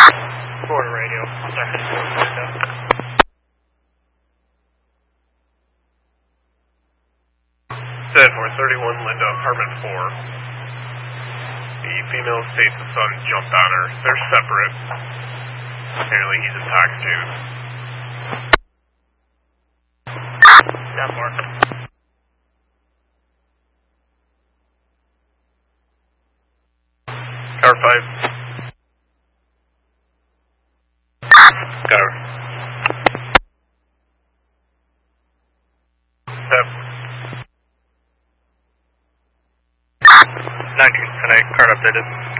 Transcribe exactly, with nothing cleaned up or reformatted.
Florida radio. Sorry, Florida. ten four thirty-one Linda, apartment four. The female states the son jumped on her. They're separate. Apparently he's intoxicated. ten four. Car five. Car. Step. nineteen, tonight, card updated.